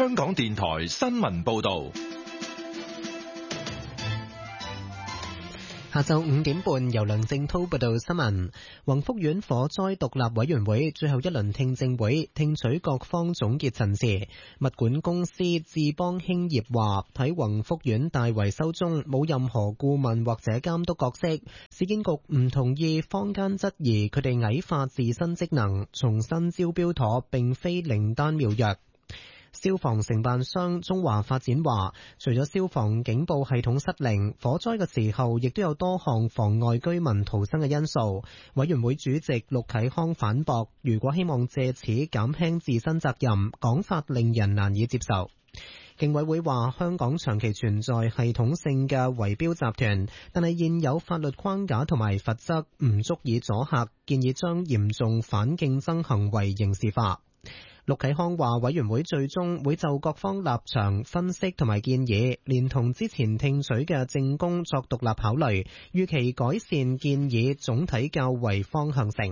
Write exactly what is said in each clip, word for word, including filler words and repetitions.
香港電台新聞報道。 下晝五點半，由梁正滔報道新聞。宏福苑火災獨立委員會最後一輪聽證會聽取各方總結陳詞。物管公司智邦興業話，喺宏福苑大維修中冇任何顧問或者監督角色，市建局唔同意坊間質疑佢哋矮化自身職能，重新招標妥並非靈丹妙藥。消防承辦商中華發展話，除咗消防警報系統失靈，火災嘅時候亦都有多項妨礙居民逃生嘅因素。委員會主席陸啟康反駁，如果希望借此減輕自身責任，講法令人難以接受。競委會話，香港長期存在系統性嘅圍標集團，但係現有法律框架同埋罰則唔足以阻嚇，建議將嚴重反競爭行為刑事化。陸啟康話，委員會最終會就各方立場分析同埋建議，連同之前聽取嘅證供作獨立考慮，預期改善建議總體較為方向性。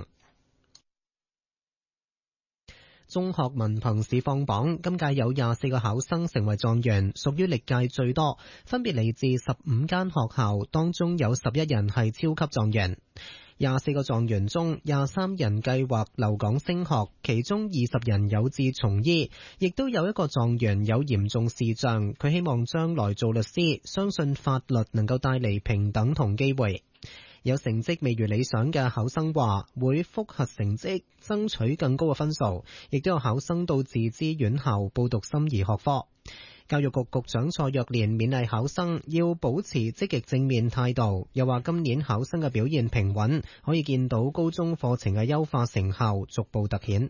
中學文憑試放榜，今屆有廿四個考生成為狀元，屬於歷屆最多，分別嚟自十五間學校，當中有十一人係超級狀元。廿四個狀元中，廿三人計劃留港升學，其中二十人有志從醫，亦都有一個狀元有嚴重視障，佢希望將來做律師，相信法律能夠帶嚟平等同機會。有成績未如理想嘅考生話會複核成績，爭取更高嘅分數，亦都有考生到自資院校報讀心儀學科。教育局局長蔡若蓮勉勵考生要保持積極正面態度，又話今年考生嘅表現平穩，可以見到高中課程嘅優化成效逐步突顯。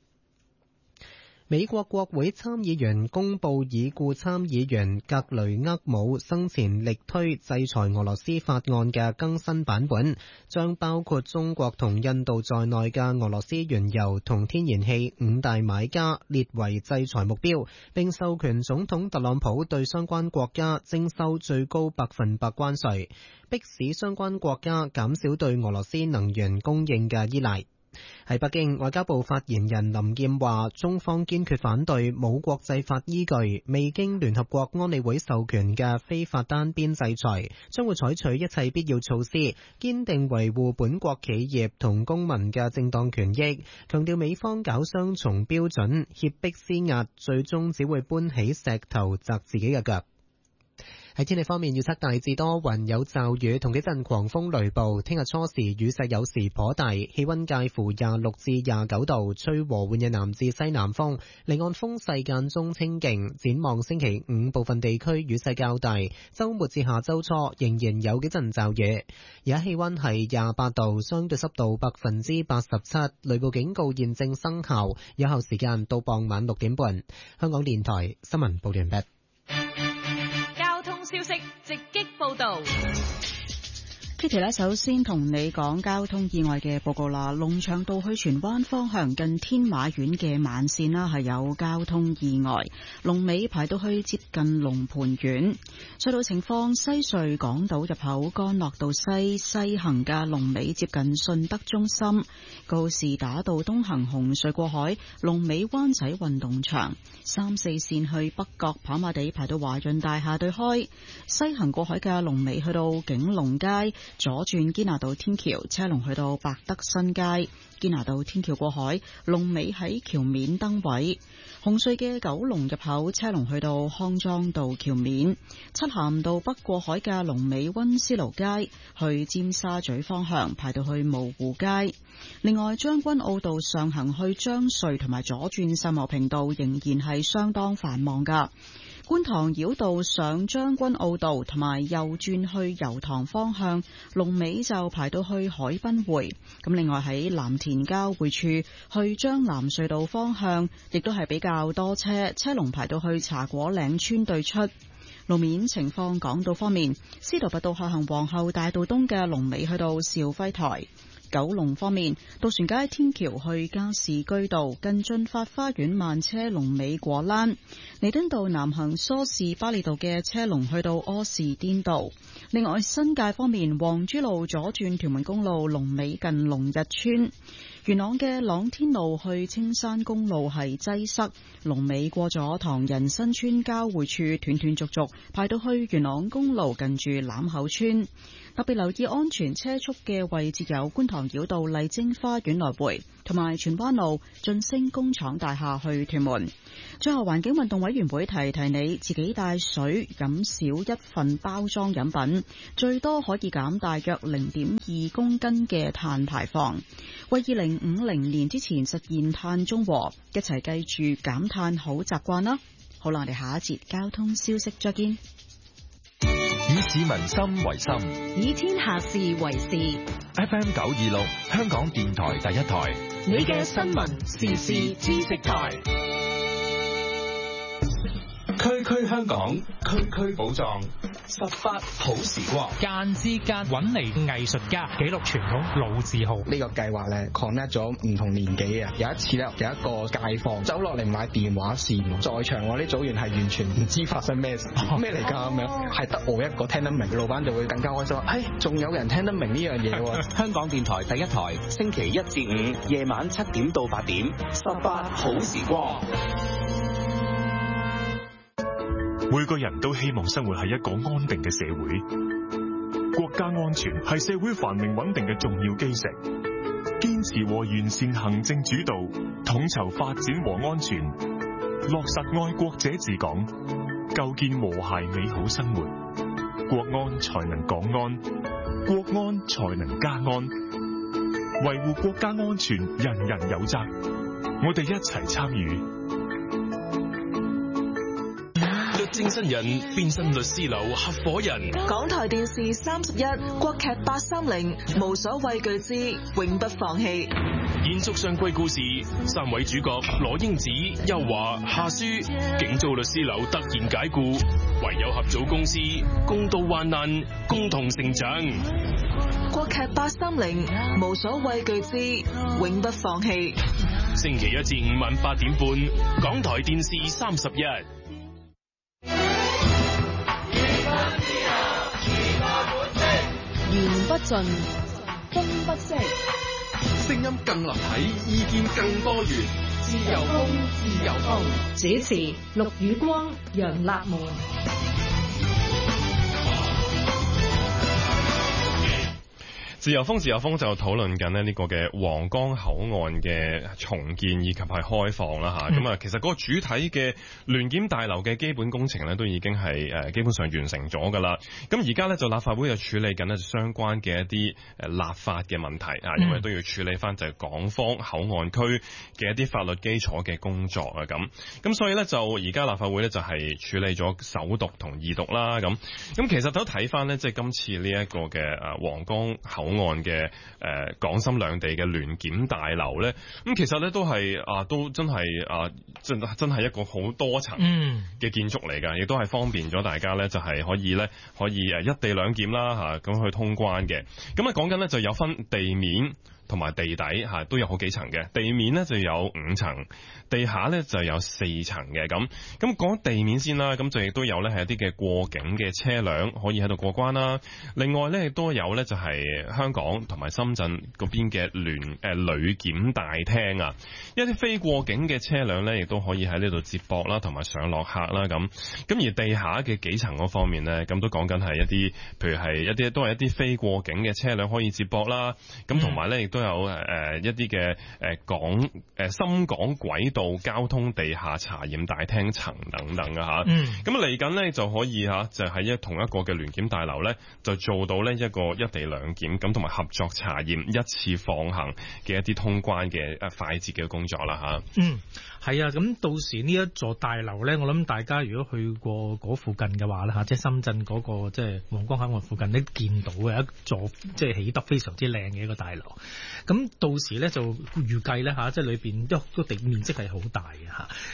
美國國會參議員公佈已故參議員格雷厄姆生前力推制裁俄羅斯法案嘅更新版本，將包括中國同印度在內嘅俄羅斯原油同天然氣五大買家列為制裁目標，並授權總統特朗普對相關國家徵收最高百分百關稅，迫使相關國家減少對俄羅斯能源供應嘅依賴。喺北京，外交部發言人林劍話，中方堅決反對冇國際法依據、未經聯合國安理會授權嘅非法單邊制裁，將會採取一切必要措施，堅定維護本國企業同公民嘅正當權益，強調美方搞雙重標準、脅迫施壓，最終只會搬起石頭砸自己嘅腳。喺天氣方面，預測大致多雲有驟雨同幾陣狂風雷暴。聽日初時雨勢有時頗大，氣溫介乎廿六至廿九度，吹和緩嘅南至西南風，離岸風勢間中清勁。展望星期五部分地區雨勢較大，周末至下周初仍然有幾陣驟雨。而家氣溫係廿八度，相對濕度百分之八十七，雷暴警告現正生效，有效時間到傍晚六點半。香港電台新聞報完畢。 消息直擊報道。 Kitty 咧，首先同你講交通意外嘅報告啦。龍翔道去荃灣方向近天馬苑嘅慢線啦，係有交通意外，龍尾排到去接近龍蟠苑。隧道情況，西隧港島入口干諾道西西行嘅龍尾接近順德中心，告士打道東行紅隧過海，龍尾灣仔運動場。三四線去北角跑馬地排到華潤大廈對開，西行過海嘅龍尾去到景隆街。左轉堅拿道天橋，車龍去到百德新街。堅拿道天橋過海，龍尾喺橋面燈位。紅隧嘅九龍入口，車龍去到康莊道橋面。漆咸道北過海嘅龍尾溫思勞街，去尖沙咀方向排到去蕪湖街。另外，將軍澳道上行去將隧同埋左轉秀茂坪道仍然係相當繁忙噶。觀塘繞道上將軍澳道同埋右轉去油塘方向，龍尾就排到去海濱匯。咁另外喺藍田交匯處去將藍隧道方向，亦都係比較多車，車龍排到去茶果嶺村對出。路面情況，港島方面，司徒拔道下行皇后大道東嘅龍尾去到兆輝台。 九龍方面，渡船街天橋去加士居道近駿發花園慢車龍尾果欄；彌敦道南行梳士巴利道嘅車龍去到柯士甸道。另外新界方面，黃珠路左轉屯門公路龍尾近龍日村。元朗嘅朗天路去青山公路係擠塞，龍尾過咗唐人新村交匯處，斷斷續續排到去元朗公路近住欖口村。特別留意安全車速嘅位置有觀塘繞道麗晶花園來回，同埋荃灣路晉升工廠大廈去屯門。最後，環境運動委員會提提你，自己帶水飲少一份包裝飲品，最多可以減大約零點二公斤嘅碳排放。為二零五零年之前實現碳中和，一齊記住減碳好習慣啦！好啦，我哋下一節交通消息再見。 以市民心為心， 以天下事為事。 F M 九二六，香港電台第一台， 你嘅新聞時事知識台。 區區香港，區區寶藏，十八好時光。 間之間揾嚟藝術家記錄傳統老字號。 呢個計劃咧 connect 咗唔同年紀嘅。有一次咧，有一個街坊走落嚟買電話線，在場我啲組員係完全唔知發生咩事，咩嚟㗎咁樣，係得我一個聽得明，老闆就會更加開心。哎，仲有人聽得明呢樣嘢喎！ 香港電台第一台，星期一至五夜晚七點到八點，十八好時光。 每個人都希望生活喺一個安定嘅社會，國家安全係社會繁榮穩定嘅重要基石。堅持和完善行政主導，統籌發展和安全，落實愛國者治港，構建和諧美好生活，國安才能港安，國安才能家安。維護國家安全，人人有責，我哋一齊參與。 正新人變身律師樓合夥人。 港台電視三十一國劇八三零無所畏懼之永不放棄。 延續上季故事，三位主角羅英子、邱華、夏書，竟遭律師樓突然解雇，唯有合組公司，共度患難，共同成長。 國劇八三零無所畏懼之永不放棄。 星期一至五晚八點半，港台電視三十一。 言不盡，風不息， 聲音更立體，意見更多元。自由風，自由風。 主持：陸宇光、楊立門。 自由風自由風就討論緊咧呢個嘅皇崗口岸嘅重建以及係開放啦嚇，咁啊、嗯、其實嗰個主體嘅聯檢大樓嘅基本工程咧都已經係誒基本上完成咗㗎啦。咁而家咧就立法會就處理緊咧相關嘅一啲誒立法嘅問題啊，因為都要處理翻就係港方口岸區嘅一啲法律基礎嘅工作啊咁。咁所以咧就而家立法會咧就係處理咗首讀同二讀啦咁。咁其實都睇翻咧即係今次呢一個嘅誒皇崗口岸嘅誒港深兩地嘅聯檢大樓咧，咁其實咧都係啊，都真係啊，真真係一個好多層嘅建築嚟㗎，亦都係方便咗大家咧，就係可以咧可以誒一地兩檢啦嚇，咁去通關嘅。咁啊講緊咧就有分地面同埋地底嚇，都有好幾層嘅。地面咧就有五層，地下咧就有四層嘅咁。咁講地面先啦，咁就亦都有咧係一啲嘅過境嘅車輛可以喺度過關啦。另外咧亦都有咧就係香港同埋深圳嗰邊嘅聯誒旅檢大廳啊，一啲非過境嘅車輛咧亦都可以喺呢度接駁啦，同埋上落客啦咁。咁而地下嘅幾層嗰方面咧，咁都講緊係一啲，譬如係一啲都係一啲非過境嘅車輛可以接駁啦。咁同埋咧亦都有誒一啲嘅誒港誒深港軌道交通地下查驗大廳層等等啊嚇。咁嚟緊咧就可以嚇，就喺一同一個嘅聯檢大樓咧，就做到呢一個一地兩檢咁，同埋合作查驗一次放行嘅一啲通關嘅誒快捷嘅工作啦嚇。 嗯，係啊，咁到時呢一座大樓咧，我諗大家如果去過嗰附近嘅話咧嚇，即係深圳嗰個即係皇崗口岸附近咧見到嘅一座即係起得非常之靚嘅一個大樓。咁到時咧就預計咧嚇，即係裏邊都都地面積係好大嘅嚇。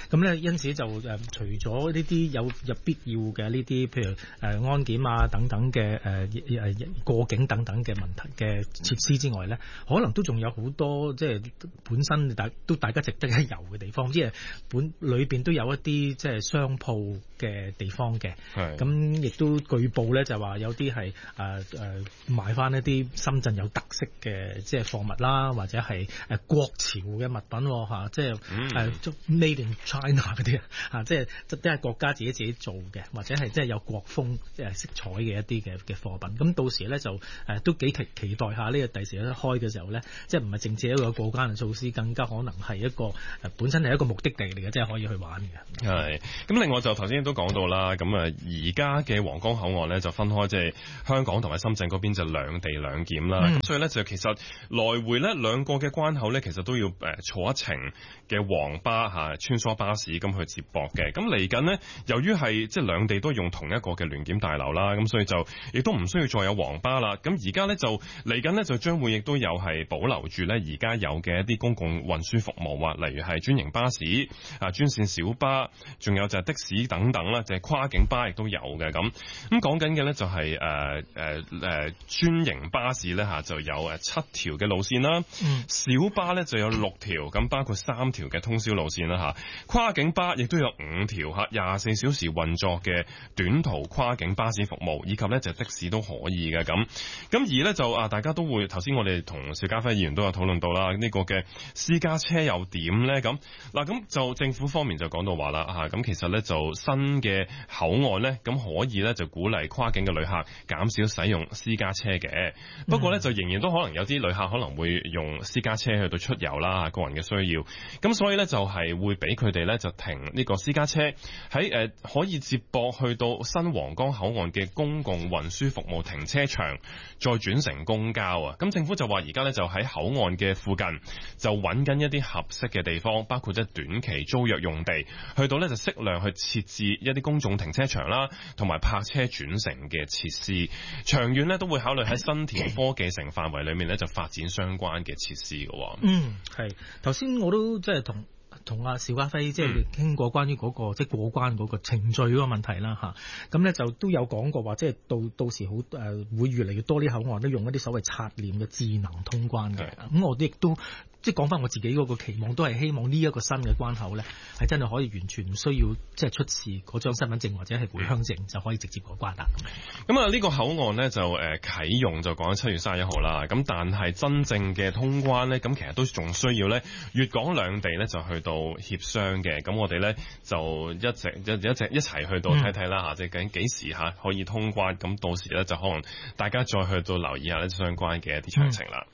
咁咧因此就誒、呃、除咗呢啲有有必要嘅呢啲，譬如誒、呃、安檢啊等等嘅誒誒過境等等嘅問題嘅設施之外咧，可能都仲有好多即係本身大都大家值得一遊嘅地方，即係本裏邊都有一啲即係商鋪嘅地方嘅。咁亦都據報咧就話有啲係誒誒賣翻一啲深圳有特色嘅即係貨物啦，或者係誒國潮嘅物品嚇，即係誒 Made in China 嗰啲啊，即係即係國家自己自己做嘅，或者係即係有國風誒色彩嘅一啲嘅嘅貨品。咁到時咧就誒都幾期期待下呢個第時一開嘅時候咧，即係唔係淨係一個過關嘅措施，更加可能係一個誒本身係一個目的地嚟嘅，即係可以去玩嘅。 係咁，另外就頭先都講到啦，咁啊而家嘅皇崗口岸咧就分開，即係香港同埋深圳嗰邊就兩地兩檢啦。咁、嗯、所以咧就其實來回咧兩個嘅關口咧，其實都要誒坐一程嘅黃巴嚇穿梭巴士咁去接駁嘅。咁嚟緊呢，由於係即係兩地都用同一個嘅聯檢大樓啦，咁所以就亦都唔需要再有黃巴啦。咁而家咧就嚟緊呢，就將會亦都有係保留住咧而家有嘅一啲公共運輸服務啊，例如係專營巴士啊、專線小巴，仲有就係的士等等啦，就係跨境巴亦都有嘅。咁咁講緊嘅咧就係誒誒誒專營巴士咧嚇就有誒七條嘅路線啦，嗯、小巴咧就有六條，咁包括三條嘅通宵路線啦嚇，跨境巴亦都有五條嚇，廿四小時運作嘅短途跨境巴士服務，以及咧就的士都可以嘅咁。咁而咧就啊，大家都會頭先我哋同邵家輝議員都有討論到啦，呢、呢個嘅私家車又點咧？咁嗱，咁就政府方面就講到話啦嚇，咁其實咧就新嘅口岸咧，咁可以咧就鼓勵跨境嘅旅客減少使用私家車嘅。不過咧就仍然都可能有啲旅客可能會用私家車去到出遊啦，個人嘅需要。咁所以咧就係會俾佢哋咧就停呢個私家車喺誒可以接駁去到新皇崗口岸嘅公共運輸服務停車場，再轉乘公交啊。咁政府就話而家咧就喺口岸嘅附近就揾緊一啲合適嘅地方，包括即係短期租約用地，去到咧就適量去設置一啲公眾停車場啦，同埋泊車轉乘嘅設施。長遠咧都會考慮喺新田科技城範圍裏面咧就發展相關嘅設施嘅。 嗯，係頭先我都即係同同阿邵家輝即係傾過關於嗰、嗰個即係、就是、過關嗰個程序嗰個問題啦嚇。咁咧就都有講過話，即係到到時好誒、呃、會越嚟越多啲口岸都用一啲所謂刷臉嘅智能通關嘅。咁我哋亦都即係講翻我自己嗰個期望，都係希望呢一個新嘅關口咧，係真係可以完全唔需要即係出示嗰張身份證或者係回鄉證就可以直接過關啦。 咁啊，呢個口岸咧就誒啟用就講緊七月三十一號啦。咁但係真正嘅通關咧，咁其實都仲需要咧粵港兩地咧就去到協商嘅。咁我哋咧就一直一一直一齊去到睇睇啦嚇，即係究竟幾時嚇可以通關？咁到時咧就可能大家再去到留意下呢相關嘅一啲詳情啦。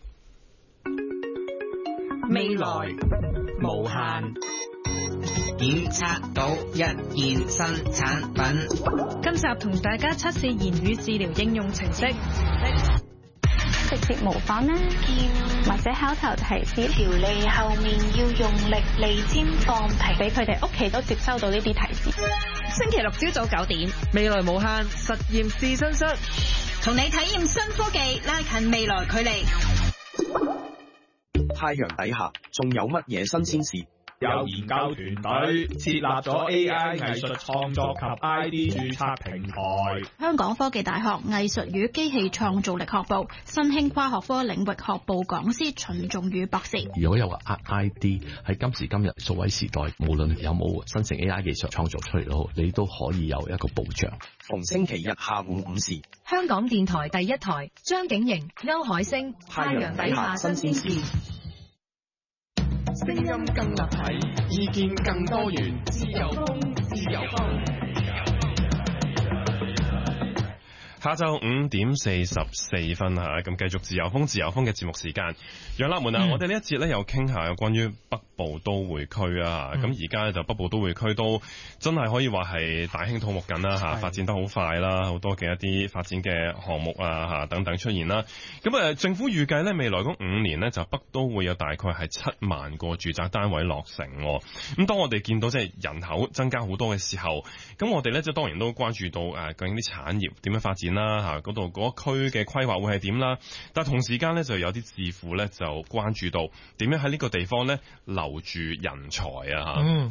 未來無限，檢測到一件新產品。 今集同大家測試言語治療應用程式， 直接模仿啦，或者口頭提示，條脷後面要用力脷尖放平，俾佢哋屋企都接收到呢啲提示。 星期六朝早九點， 未來無限實驗試身室， 同你體驗新科技，拉近未來距離。 太陽底下仲有乜嘢新鮮事？ 有研究團隊設立咗 A I 藝術創作及 I D 註冊平台。 香港科技大學藝術與機器創造力學部新興跨學科領域學部講師秦仲宇博士。 如果有個 I D 喺今時今日數位時代，無論有冇新型 A I 技術創造出嚟都好，你都可以有一個保障。 逢星期日下午五時， 香港電台第一台，張景瑩、歐海星，太陽底下新鮮事。 聲音更立體，意見更多元，自由風，自由風。 下晝五點四十四分嚇，咁繼續自由風自由風嘅節目時間。楊立門啊，嗯、我哋呢一節咧又傾下有關於北部都會區啊，咁而家咧就北部都會區都真係可以話係大興土木緊啦嚇，發展得好快啦，好多嘅一啲發展嘅項目啊嚇等等出現啦。咁誒政府預計咧未來嗰五年呢，就北都會有大概係七萬個住宅單位落成。咁當我哋見到即係人口增加好多嘅時候，咁我哋咧就當然都關注到誒究竟啲產業點樣發展啦嚇，嗰度嗰區嘅規劃會係點啦。但係同時間咧就有啲智庫咧就關注到點樣喺呢個地方咧留住人才啊嚇。 嗯，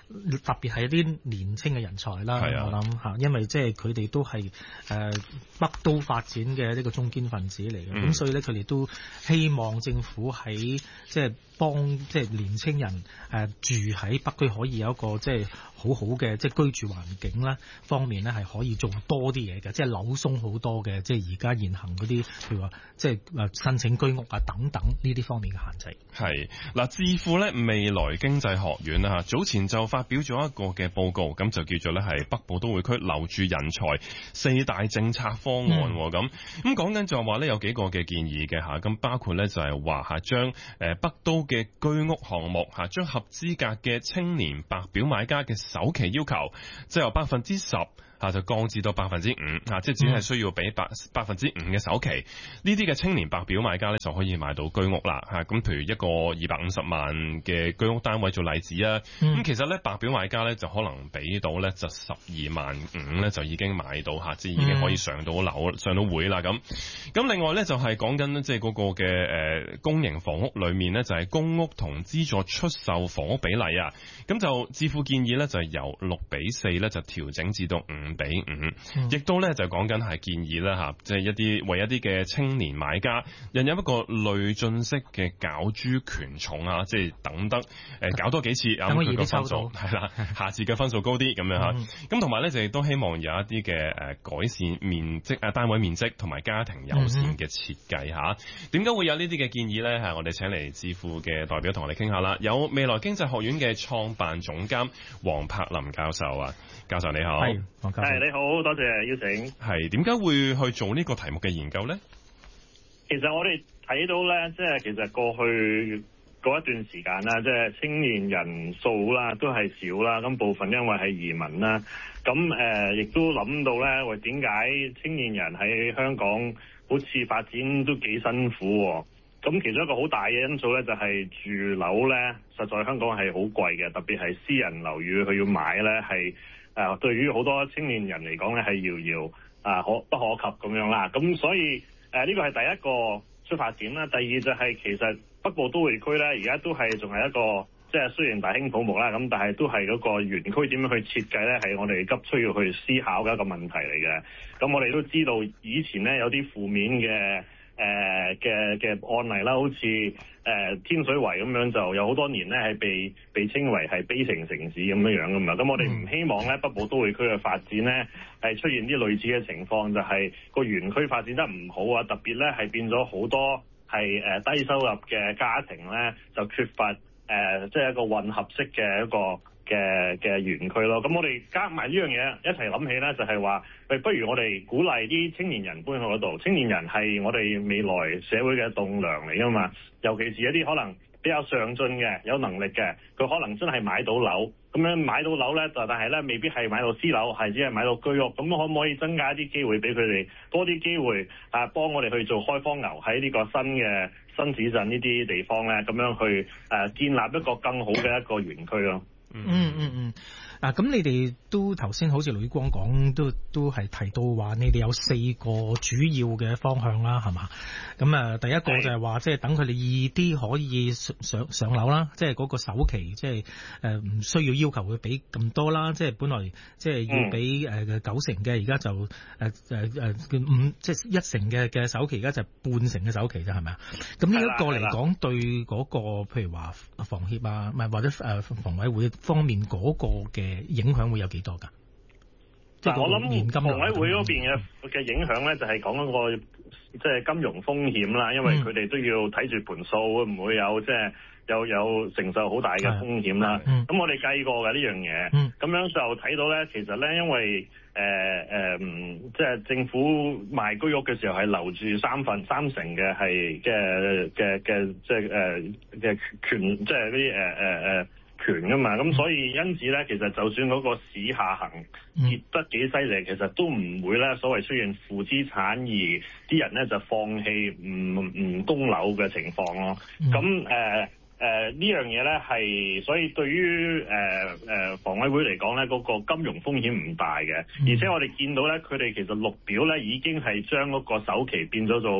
特別係一啲年青嘅人才啦， 啊、 我諗嚇，因為即係佢哋都係誒、呃、北都發展嘅呢個中堅分子嚟嘅，咁、嗯、所以咧佢哋都希望政府喺即係幫即係年青人誒、呃、住喺北區可以有一個即係好好嘅即係居住環境啦方面咧係可以做多啲嘢嘅，即係扭鬆好多嘅即係而家現行嗰啲譬如話即係誒申請居屋啊等等呢啲方面嘅限制。 係嗱，智庫咧未來經濟學院啦嚇，早前就發表咗一個嘅報告，咁就叫做咧係北部都會區留住人才四大政策方案咁。咁講緊就話咧有幾個嘅建議嘅嚇，咁包括咧就係話嚇將誒北都嘅居屋項目嚇將合資格嘅青年白表買家嘅首期要求，即係由百分之十。嚇就降至到百分之五嚇，即係只係需要俾百百分之五嘅首期，呢啲嘅青年白表買家咧就可以買到居屋啦嚇。咁譬如一個二百五十萬嘅居屋單位做例子啊，咁、嗯、其實咧白表買家咧就可能俾到咧就十二萬五咧就已經買到嚇，即係已經可以上到樓、嗯、上到會啦咁。咁另外咧就係講緊即係嗰個嘅誒公營房屋裏面咧就係公屋同資助出售房屋比例啊，咁就智庫建議咧就係由六比四咧就調整至到五比五，亦都咧就講緊係建議啦嚇，即係一啲為一啲嘅青年買家引入一個累進式嘅攪珠權重啊，即係等得誒搞多幾次，咁佢個分數係啦，下次嘅分數高啲咁樣嚇。咁同埋咧就亦都希望有一啲嘅誒改善面積啊單位面積同埋家庭友善嘅設計嚇。點解會有呢啲嘅建議咧？係我哋請嚟智庫嘅代表同我哋傾下啦。有未來經濟學院嘅創辦總監黃柏林教授啊，教授你好。 係，係你好，多謝邀請。 係點解會去做呢個題目嘅研究咧？ 其實我哋睇到咧，即係其實過去嗰一段時間啦，即係青年人數啦都係少啦，咁部分因為係移民啦，咁誒亦都諗到咧，喂點解青年人喺香港好似發展都幾辛苦喎？咁其中一個好大嘅因素咧，就係住樓咧，實在香港係好貴嘅，特別係私人樓宇佢要買咧係。誒對於好多青年人嚟講咧係遙遙啊可不可及咁樣啦，咁所以誒呢個係第一個出發點啦。第二就係其實北部都會區咧，而家都係仲係一個即係雖然大興土木啦，咁但係都係嗰個園區點樣去設計咧，係我哋急需要去思考嘅一個問題嚟嘅。咁我哋都知道以前咧有啲負面嘅誒嘅嘅案例啦，好似誒、呃、天水圍咁樣，就有好多年咧係被被稱為係悲情城市咁樣樣噶嘛。咁我哋唔希望咧北部都會區嘅發展咧係出現啲類似嘅情況，就係、是、個園區發展得唔好啊，特別咧係變咗好多係誒低收入嘅家庭咧就缺乏誒即係一個混合式嘅一個嘅嘅園區咯。咁我哋加埋呢樣嘢一齊諗起咧，就係話，喂，不如我哋鼓勵啲青年人搬去嗰度。青年人係我哋未來社會嘅棟梁嚟噶嘛，尤其是一啲可能比較上進嘅、有能力嘅，佢可能真係買到樓。咁樣買到樓咧，就但係咧未必係買到私樓，係只係買到居屋。咁可唔可以增加一啲機會俾佢哋，多啲機會啊，幫我哋去做開荒牛喺呢個新嘅新市鎮呢啲地方咧，咁樣去誒、啊、建立一個更好嘅一個園區咯。 嗯嗯嗯，嗱、嗯，咁你哋都頭先好似盧宇光講，都都係提到話，你哋有四個主要嘅方向啦，係嘛？咁啊，第一個就係話，即係等佢哋易啲可以上上上樓啦，即係嗰個首期，即係誒唔需要要求佢俾咁多啦，即係本來即係要俾誒九成嘅，而家就誒誒誒五即係一成嘅嘅首期，而家就半成嘅首期啫，係咪啊？咁呢一個嚟講，對嗰個譬如話房協啊，唔係或者誒房委會方面嗰個嘅影響會有幾多㗎？ 嗱、就是，我諗房委會嗰邊嘅嘅影響咧，就係講嗰個即係金融風險啦，因為佢哋都要睇住盤數，會唔會有即係有有承受好大嘅風險啦。咁、嗯、我哋計過嘅呢樣嘢，咁、嗯、樣就睇到咧，其實咧，因為誒誒，即、呃、係、就是、政府賣居屋嘅時候係留住三分三成嘅係嘅嘅嘅即係誒嘅權，即係嗰啲誒誒誒。呃權噶嘛，咁所以因此咧，其實就算嗰個市下行跌得幾犀利，其實都唔會咧所謂出現負資產，而啲人咧就放棄唔唔供樓嘅情況咯。咁誒誒呢樣嘢咧係，所以對於誒誒房委會嚟講咧，嗰個金融風險唔大嘅，而且我哋見到咧，佢哋其實綠表咧已經係將嗰個首期變咗做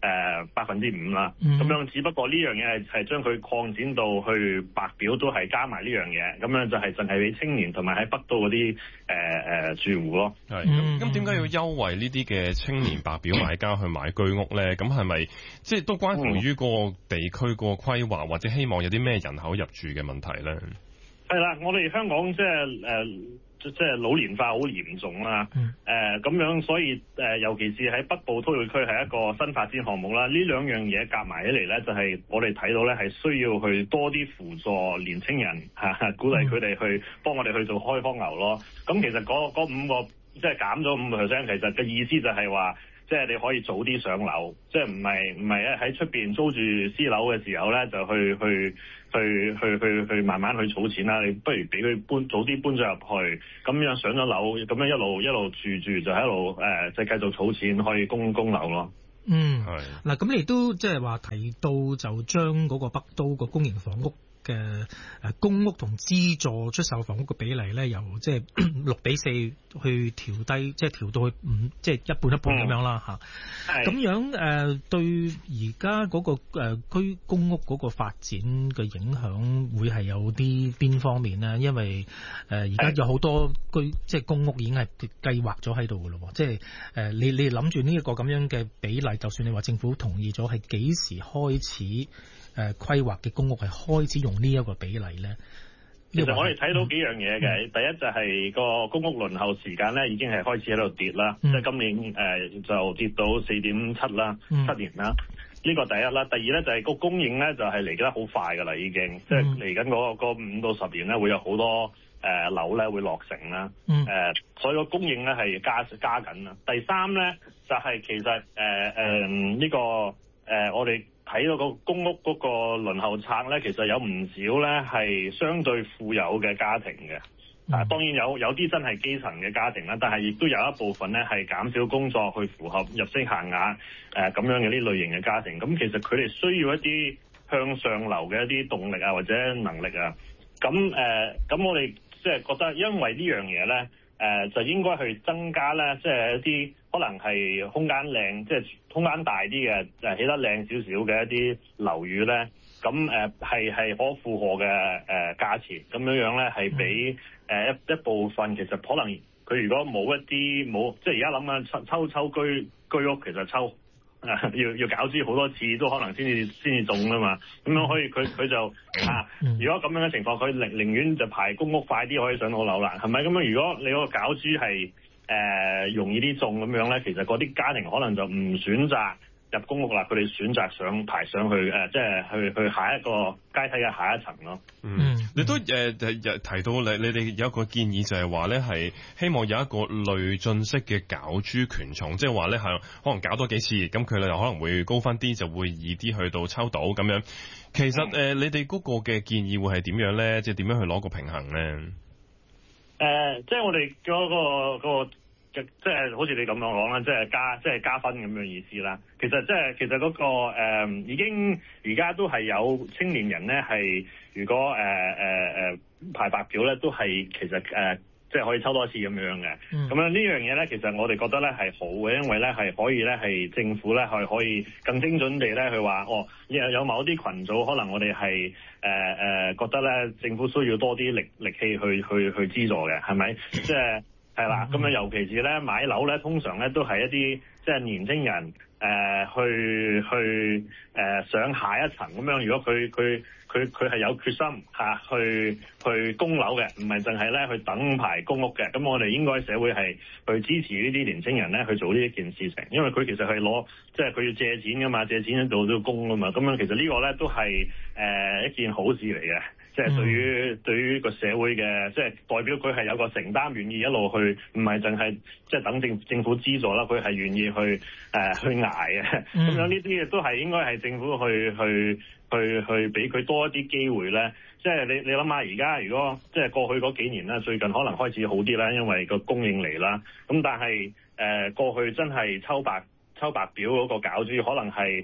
誒百分之五啦。咁、嗯、樣只不過呢樣嘢係係將佢擴展到去白表都係加埋呢樣嘢，咁樣就係淨係俾青年同埋喺北都嗰啲誒誒住戶咯。 係咁咁點解要優惠呢啲嘅青年白表買家去買居屋咧？咁係咪即係都關乎於個地區個規劃，或者希望有啲咩人口入住嘅問題咧？ 係啦，我哋香港即係誒。即係老年化好嚴重啦，誒、呃、咁樣，所以誒、呃、尤其是喺北部都會區係一個新發展項目啦。呢兩樣嘢夾埋起嚟咧，就係、是、我哋睇到咧係需要去多啲輔助年青人嚇、啊，鼓勵佢哋去幫我哋去做開荒牛咯。咁其實嗰嗰五個即係減咗五個 percent，其實嘅意思就係話，即係你可以早啲上樓，即係唔係唔係咧喺出邊租住私樓嘅時候咧，就去去。去去去去慢慢去儲錢啦，你不如俾佢搬早啲搬咗入去，咁樣上咗樓，咁樣一路一路住住就喺度誒，即係繼續儲錢可以供供樓咯。 嗯，係嗱，咁你都即係話提到就將嗰個北都個公營房屋嘅誒公屋同資助出售房屋嘅比例咧，由即係六比四去調低，即係調到去五，即係一半一半咁樣啦嚇。咁、嗯、樣誒、呃、對而家嗰個誒居、呃、公屋嗰個發展嘅影響會係有啲邊方面咧？因為誒而家有好多居即係公屋已經係計劃咗喺度㗎咯，即係誒、呃、你你諗住呢一個咁樣嘅比例，就算你話政府同意咗，係幾時開始？誒、呃、規劃嘅公屋係開始用呢一個比例咧， 其實我哋睇到幾樣嘢嘅、嗯。第一就係個公屋輪候時間咧，已經係開始喺度跌啦，即、嗯、係今年誒、呃、就跌到四點七啦，七、嗯、年啦。呢、這個第一啦。第二咧就係、是、個供應咧就係嚟得好快㗎啦，已經、嗯、即係嚟緊嗰個五到十年咧會有好多誒、呃、樓咧會落成啦。誒、嗯呃，所以個供應咧係加加緊啦。第三咧就係、是、其實誒誒呢個誒、呃、我哋。睇到個公屋嗰個輪候冊咧，其實有唔少咧係相對富有嘅家庭嘅。啊、嗯，當然有有啲真係基層嘅家庭啦，但係亦都有一部分咧係減少工作去符合入息限額誒咁、呃、樣嘅呢類型嘅家庭。咁其實佢哋需要一啲向上流嘅一啲動力啊，或者能力啊。咁誒，咁、呃、我哋即係覺得，因為呢樣嘢咧。誒、呃、就應該去增加咧，即係一啲可能係空間靚，即係空間大啲嘅，誒起得靚少少嘅一啲樓宇咧，咁誒係係可負荷嘅誒價錢，咁樣樣咧係俾誒一一部分，其實可能佢如果冇一啲冇，即係而家諗緊抽抽抽居居屋，其實抽。啊！要要攪珠好多次都可能先至先至中啦嘛，咁樣可以佢佢就啊，如果咁樣嘅情況，佢寧寧願就排公屋快啲可以上到樓啦，係咪咁樣？如果你嗰個攪珠係誒容易啲中咁樣咧，其實嗰啲家庭可能就唔選擇入公屋啦，佢哋選擇上排上去誒、呃，即係去去下一個階梯嘅下一層咯。嗯， 你都誒、呃、提到你你哋有一個建議就係話咧係希望有一個累進式嘅攪珠權重，即係話咧係可能攪多幾次，咁佢哋又可能會高分啲，就會易啲去到抽到咁樣。其實誒、嗯呃，你哋嗰個嘅建議會係點樣咧？即係點樣去攞個平衡咧？誒、 呃，即係我哋嗰、嗰個、嗰個即係好似你咁樣講啦，即係加即係加分咁樣意思啦。其實即係其實嗰、嗰個、呃、已經而家都係有青年人咧係如果誒誒誒排白表咧都係其實誒、呃、即係可以抽多次咁樣嘅。咁、嗯、樣呢樣嘢咧，其實我哋覺得咧係好嘅，因為咧係可以咧係政府咧係可以更精準地咧去話哦，有有某啲群組可能我哋係誒誒覺得咧政府需要多啲力力氣去去去資助嘅，係咪？即係。係啦，咁樣尤其是咧買樓咧，通常咧都係一啲即係年青人誒、呃、去去誒、呃、上下一層咁樣。如果佢佢佢佢係有決心嚇、啊、去去供樓嘅，唔係淨係咧去等排公屋嘅。咁我哋應該社會係去支持呢啲年青人咧去做呢一件事情，因為佢其實係攞即係佢要借錢噶嘛，借錢喺度都要供噶嘛。咁樣其實呢個咧都係誒、呃、一件好事嚟嘅。即係對於、嗯、對於個社會嘅，即係代表佢係有個承擔，願意一路去，唔係淨係即係等政政府資助啦，佢係願意去誒、呃、去捱嘅。咁、嗯、樣呢啲嘢都係應該係政府去去去去俾佢多一啲機會咧。即係你你諗下，而家如果即係過去嗰幾年啦，最近可能開始好啲啦，因為個供應嚟啦。咁但係誒、呃、過去真係抽白抽白表嗰個攪珠，可能係。誒、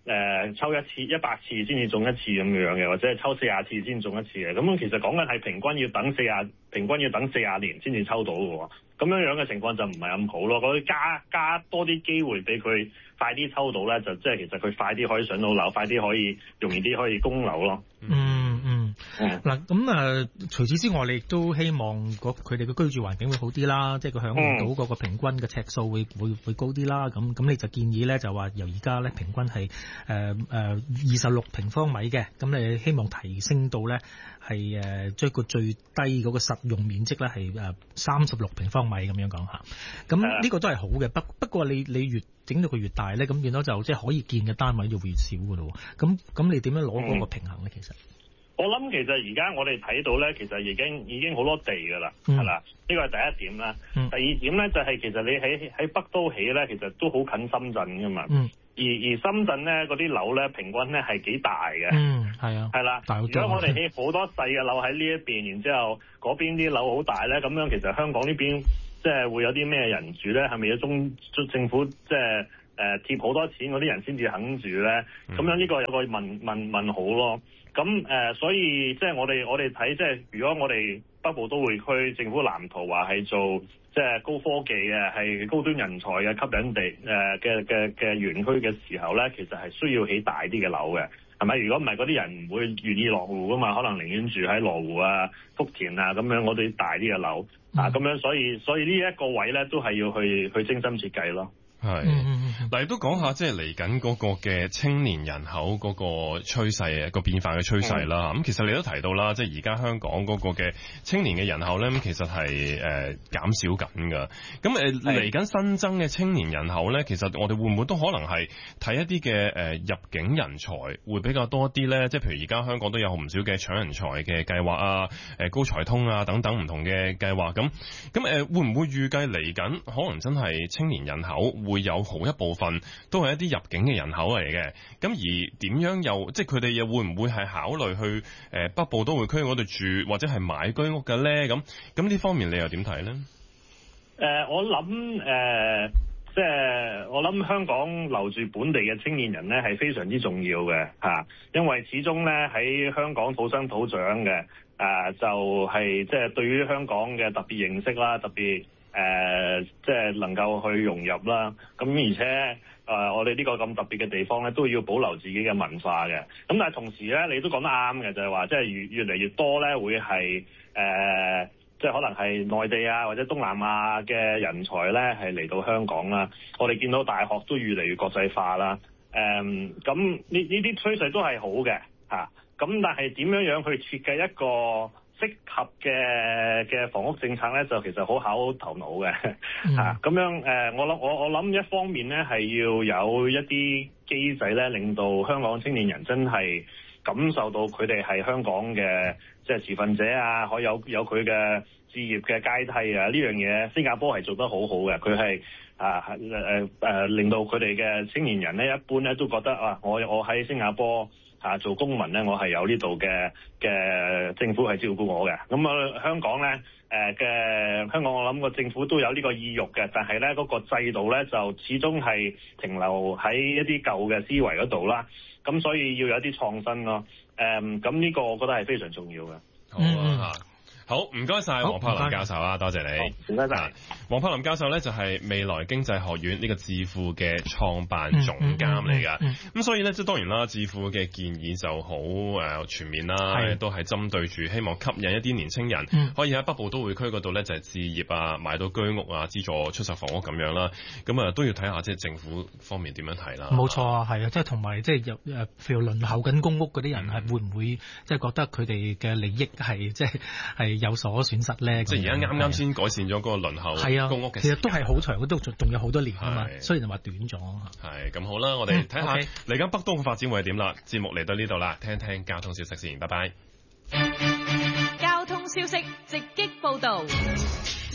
誒抽一次一百次先至中一次咁樣嘅，或者係抽四十次先中一次嘅。咁其實講緊係平均要等四十，平均要等四十年先至抽到嘅喎。咁樣樣嘅情況就唔係咁好咯。嗰啲加加多啲機會俾佢快啲抽到咧，就即係其實佢快啲可以上到樓，快啲可以容易啲可以供樓咯。 嗯嗯，嗱咁誒，除此之外，你亦都希望佢哋嘅居住環境會好啲啦，即係佢享用到嗰個平均嘅尺數會會會高啲啦。咁咁你就建議咧，就話由而家咧平均係誒誒二十六平方米嘅，咁你希望提升到咧係誒將個最低嗰個實用面積咧係誒三十六平方米咁樣講嚇。咁呢個都係好嘅，不不過你你越整到佢越大咧，咁變咗就即係可以建嘅單位就會越少㗎咯。咁咁你點樣攞嗰個平衡咧？其實？ 我諗其實而家我哋睇到咧，其實已經已經好多地㗎啦，係啦、嗯，呢個係第一點啦。嗯、第二點咧就係、是、其實你喺喺北都起咧，其實都好近深圳㗎嘛。嗯、而而深圳咧嗰啲樓咧平均咧係幾大嘅。嗯，係啊。係啦。如果我哋起好多細嘅樓喺呢一邊，然之後嗰邊啲樓好大咧，咁樣其實香港呢邊即係會有啲咩人住咧？係咪有中政府即係誒貼好多錢嗰啲人先至肯住咧？咁、嗯、樣呢個有個問問問號咯。咁誒、呃，所以即係我哋我哋睇，即係如果我哋北部都會區政府藍圖話係做即係高科技嘅，係高端人才嘅吸引地誒嘅嘅嘅園區嘅時候咧，其實係需要起大啲嘅樓嘅，係咪？如果唔係嗰啲人唔會願意落戶噶嘛，可能寧願住喺羅湖啊、福田啊咁樣，我哋大啲嘅樓、嗯、啊咁樣，所以所以呢一個位咧都係要去去精心設計咯。 係，嗱亦都講下即係嚟緊嗰個嘅青年人口嗰個趨勢、個變化嘅趨勢啦。咁、嗯、其實你都提到啦，即係而家香港嗰個嘅青年嘅人口咧，咁其實係誒、呃、減少緊㗎。咁誒嚟緊新增嘅青年人口咧，其實我哋會唔會都可能係睇一啲嘅誒入境人才會比較多啲咧？即係譬如而家香港都有唔少嘅搶人才嘅計劃啊、誒高才通啊等等唔同嘅計劃。咁咁誒會唔會預計嚟緊可能真係青年人口會有好一部分都係一啲入境嘅人口嚟嘅，咁而點樣又即係佢哋又會唔會係考慮去誒北部都會區嗰度住或者係買居屋嘅咧？咁咁呢方面你又點睇咧？誒、 呃，我諗誒、呃，即係我諗香港留住本地嘅青年人咧係非常之重要嘅嚇，因為始終咧喺香港土生土長嘅誒、呃，就係、是、即係對於香港嘅特別認識啦，特別。誒、呃，即係能夠去融入啦。咁而且誒、呃，我哋呢個咁特別嘅地方咧，都要保留自己嘅文化嘅。咁但係同時咧，你都講得啱嘅，就係、是、話即係越越嚟越多咧，會係誒、呃，即係可能係內地啊或者東南亞嘅人才咧，係嚟到香港啦。我哋見到大學都越嚟越國際化啦。誒、呃，咁呢呢啲趨勢都係好嘅嚇。咁、啊、但係點樣樣去設計一個適合嘅嘅房屋政策咧，就其實好考頭腦嘅嚇。咁、嗯、樣誒、呃，我諗我我諗一方面咧係要有一啲機制咧，令到香港青年人真係感受到佢哋係香港嘅即係持份者啊，可以有有佢嘅置業嘅階梯啊。呢樣嘢新加坡係做得好好嘅，佢係啊誒誒令到佢哋嘅青年人咧，一般咧都覺得啊，我我喺新加坡。啊！做公民咧，我係有呢度嘅嘅政府係照顧我嘅。咁啊，香港咧，誒、呃、嘅香港我諗個政府都有呢個意欲嘅，但係咧嗰個制度咧就始終係停留喺一啲舊嘅思維嗰度啦。咁所以要有啲創新咯。誒、呃，咁呢個我覺得係非常重要嘅。 好啊。好，唔該晒黃柏林教授啊，多謝你。唔該晒。黃柏林教授咧就係未來經濟學院呢個智庫嘅創辦總監嚟噶。咁、嗯嗯嗯、所以咧，即係當然啦，智庫嘅建議就好誒全面啦，都係針對住希望吸引一啲年青人、嗯、可以喺北部都會區嗰度咧就係置業啊，買到居屋啊，資助出售房屋咁樣啦。咁啊都要睇下即係政府方面點樣睇啦。 冇錯啊，係啊，即係同埋即係入誒譬如輪候緊公屋嗰啲人係會唔會即係覺得佢哋嘅利益係即係係有所損失咧？ 即係而家啱啱先改善咗嗰個輪候公屋嘅， 其實都係好長，都仲有好多年啊嘛。雖然話短咗。 係咁好啦，我哋睇下嚟緊北都嘅發展會係點啦。節目嚟到呢度啦，聽一聽交通消息先，拜拜。 交通消息直擊報導。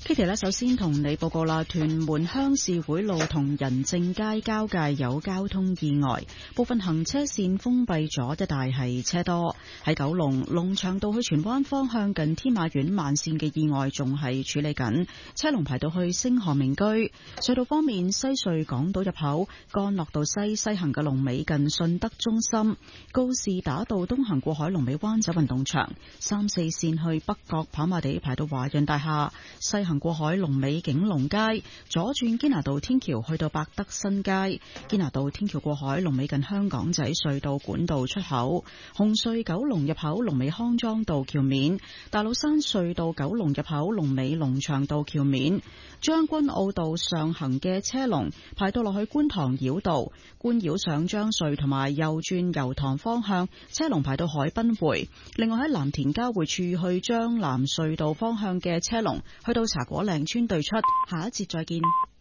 Kitty 呢，首先同你報告啦，屯門鄉事會路同仁政街交界有交通意外，部分行車線封閉咗，一帶係車多。喺九龍龍翔道去荃灣方向近天馬苑慢線嘅意外仲係處理緊，車龍排到去星河名居。隧道方面，西隧港島入口干諾道西西行嘅龍尾近順德中心，告士打道東行過海龍尾灣仔運動場，三四線去北角跑馬地排到華潤大廈，西行過海龍尾景隆街，左轉堅拿道天橋去到百德新街，堅拿道天橋過海龍尾近香港仔隧道管道出口，紅隧九龍入口龍尾康莊道橋面，大老山隧道九龍入口龍尾龍翔道橋面，將軍澳道上行嘅車龍排到落去觀塘繞道，觀繞上將隧同埋右轉油塘方向車龍排到海濱匯。另外喺藍田交匯處去將藍隧道方向嘅車龍去到茶果嶺村對出。下一節再見。